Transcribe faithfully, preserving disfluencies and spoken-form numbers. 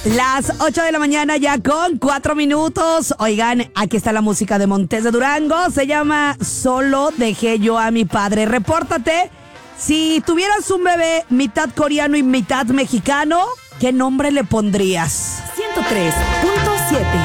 Las ocho de la mañana ya con cuatro minutos. Oigan, aquí está la música de Montes de Durango. Se llama Solo dejé yo a mi padre. Repórtate. Si tuvieras un bebé mitad coreano y mitad mexicano, ¿qué nombre le pondrías? ciento tres punto siete